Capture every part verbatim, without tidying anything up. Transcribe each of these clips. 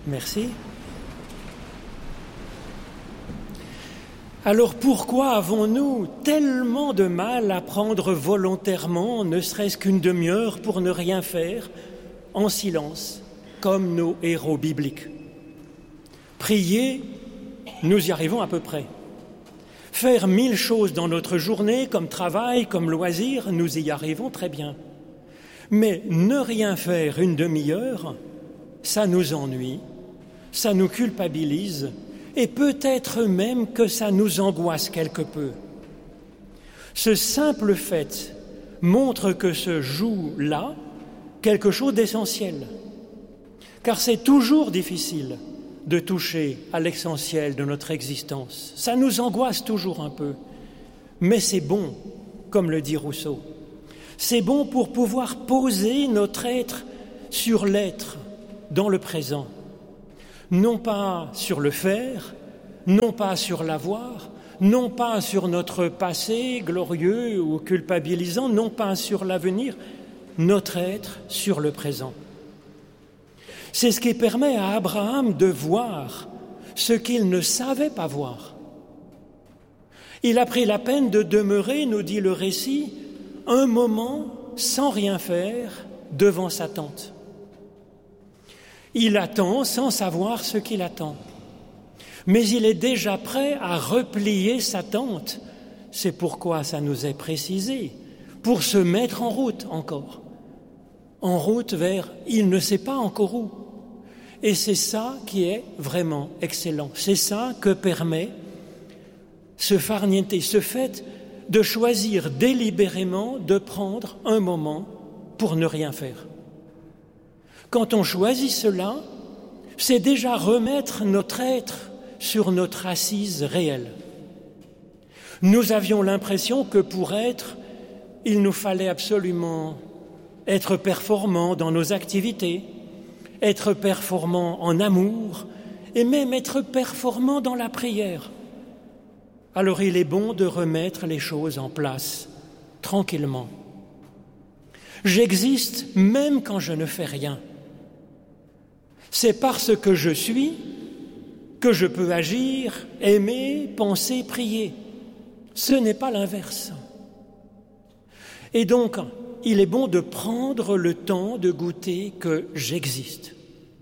Merci. Alors pourquoi avons-nous tellement de mal à prendre volontairement, ne serait-ce qu'une demi-heure pour ne rien faire, en silence, comme nos héros bibliques? Prier, nous y arrivons à peu près. Faire mille choses dans notre journée, comme travail, comme loisir, nous y arrivons très bien. Mais ne rien faire une demi-heure, ça nous ennuie, ça nous culpabilise, et peut-être même que ça nous angoisse quelque peu. Ce simple fait montre que se joue là quelque chose d'essentiel, car c'est toujours difficile de toucher à l'essentiel de notre existence. Ça nous angoisse toujours un peu, mais c'est bon, comme le dit Rousseau. C'est bon pour pouvoir poser notre être sur l'être, dans le présent. Non pas sur le faire, non pas sur l'avoir, non pas sur notre passé glorieux ou culpabilisant, non pas sur l'avenir, notre être sur le présent. C'est ce qui permet à Abraham de voir ce qu'il ne savait pas voir. Il a pris la peine de demeurer, nous dit le récit, un moment sans rien faire devant sa tente. Il attend sans savoir ce qu'il attend. Mais il est déjà prêt à replier sa tente. C'est pourquoi ça nous est précisé, pour se mettre en route encore. En route vers il ne sait pas encore où. Et c'est ça qui est vraiment excellent. C'est ça que permet ce farniente, ce fait de choisir délibérément de prendre un moment pour ne rien faire. Quand on choisit cela, c'est déjà remettre notre être sur notre assise réelle. Nous avions l'impression que pour être, il nous fallait absolument être performants dans nos activités, être performants en amour et même être performants dans la prière. Alors il est bon de remettre les choses en place, tranquillement. J'existe même quand je ne fais rien. C'est parce que je suis que je peux agir, aimer, penser, prier. Ce n'est pas l'inverse. Et donc, il est bon de prendre le temps de goûter que j'existe.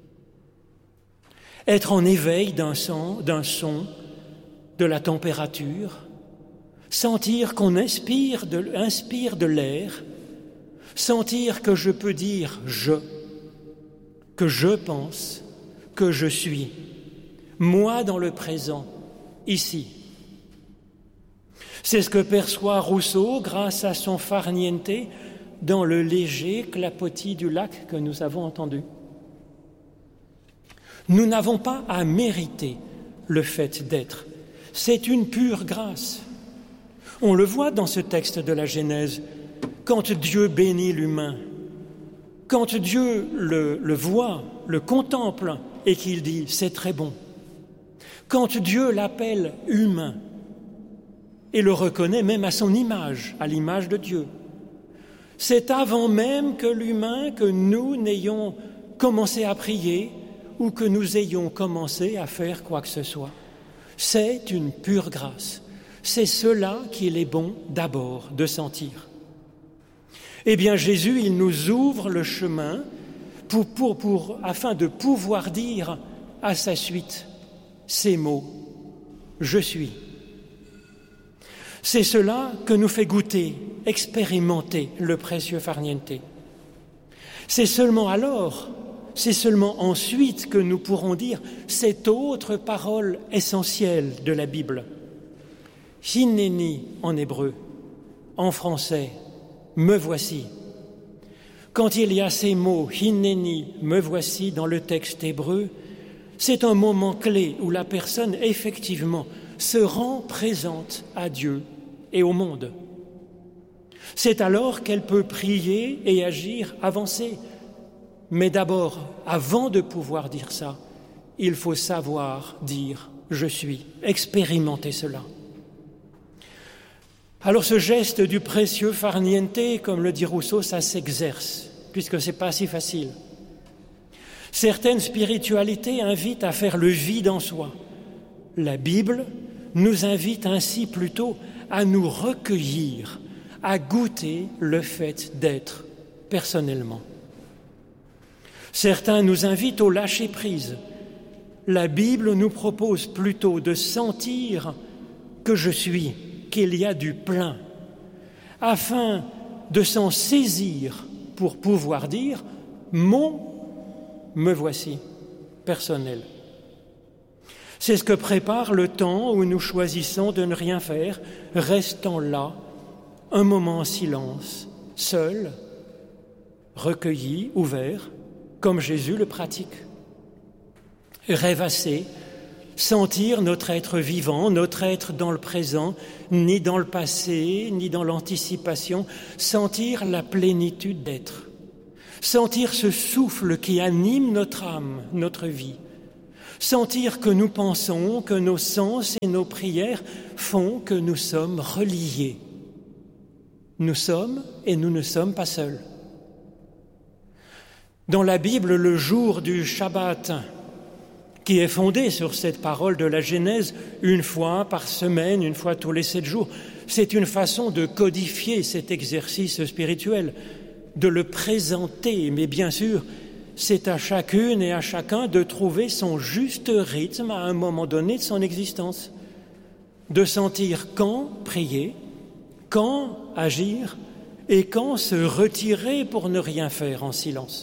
Être en éveil d'un son, d'un son, de la température, sentir qu'on inspire de, inspire de l'air, sentir que je peux dire « je », que je pense, que je suis, moi dans le présent, ici. C'est ce que perçoit Rousseau grâce à son farniente dans le léger clapotis du lac que nous avons entendu. Nous n'avons pas à mériter le fait d'être. C'est une pure grâce. On le voit dans ce texte de la Genèse, quand Dieu bénit l'humain, quand Dieu le, le voit, le contemple et qu'il dit « c'est très bon », quand Dieu l'appelle humain et le reconnaît même à son image, à l'image de Dieu, c'est avant même que l'humain, que nous n'ayons commencé à prier ou que nous ayons commencé à faire quoi que ce soit. C'est une pure grâce. C'est cela qu'il est bon d'abord de sentir. Eh bien, Jésus, il nous ouvre le chemin pour, pour, pour, afin de pouvoir dire à sa suite ces mots « Je suis ». C'est cela que nous fait goûter, expérimenter le précieux farniente. C'est seulement alors, c'est seulement ensuite que nous pourrons dire cette autre parole essentielle de la Bible. Hineni en hébreu, en français, me voici. Quand il y a ces mots hineni, me voici dans le texte hébreu, c'est un moment clé où la personne effectivement se rend présente à Dieu et au monde. C'est alors qu'elle peut prier et agir, avancer. Mais d'abord, avant de pouvoir dire ça, il faut savoir dire « je suis », expérimenter cela. Alors ce geste du précieux farniente, comme le dit Rousseau, ça s'exerce, puisque ce n'est pas si facile. Certaines spiritualités invitent à faire le vide en soi. La Bible nous invite ainsi plutôt à nous recueillir, à goûter le fait d'être personnellement. Certains nous invitent au lâcher-prise. La Bible nous propose plutôt de sentir que je suis, qu'il y a du plein, afin de s'en saisir pour pouvoir dire « mon, me voici » personnel. C'est ce que prépare le temps où nous choisissons de ne rien faire, restant là, un moment en silence, seul, recueilli, ouvert, comme Jésus le pratique. Rêvasser, sentir notre être vivant, notre être dans le présent, ni dans le passé, ni dans l'anticipation, sentir la plénitude d'être, sentir ce souffle qui anime notre âme, notre vie, sentir que nous pensons, que nos sens et nos prières font que nous sommes reliés. Nous sommes et nous ne sommes pas seuls. Dans la Bible, le jour du Shabbat, qui est fondé sur cette parole de la Genèse, une fois par semaine, une fois tous les sept jours, c'est une façon de codifier cet exercice spirituel, de le présenter, mais bien sûr, c'est à chacune et à chacun de trouver son juste rythme à un moment donné de son existence, de sentir quand prier, quand agir et quand se retirer pour ne rien faire en silence.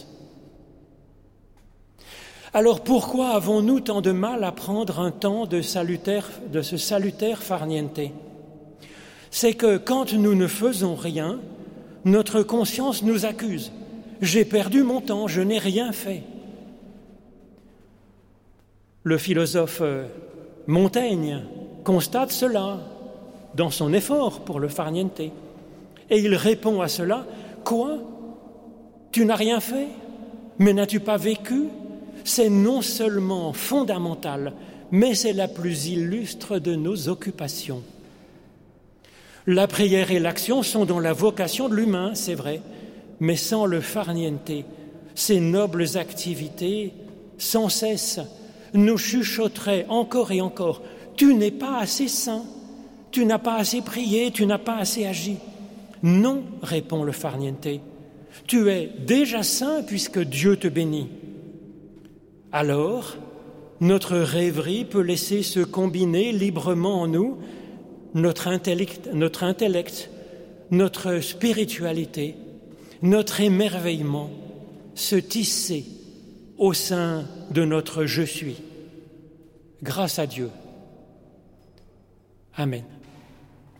Alors pourquoi avons-nous tant de mal à prendre un temps de, salutaire, de ce salutaire farniente? C'est que quand nous ne faisons rien, notre conscience nous accuse. J'ai perdu mon temps, je n'ai rien fait. Le philosophe Montaigne constate cela dans son effort pour le farniente. Et il répond à cela, « Quoi? Tu n'as rien fait? Mais n'as-tu pas vécu ?» C'est non seulement fondamental, mais c'est la plus illustre de nos occupations. La prière et l'action sont dans la vocation de l'humain, c'est vrai, mais sans le farniente, ces nobles activités, sans cesse, nous chuchoteraient encore et encore « Tu n'es pas assez saint, tu n'as pas assez prié, tu n'as pas assez agi. » Non, répond le farniente, tu es déjà saint puisque Dieu te bénit. Alors, notre rêverie peut laisser se combiner librement en nous notre intellect, notre, intellect, notre spiritualité, notre émerveillement, se tisser au sein de notre « je suis ». Grâce à Dieu. Amen.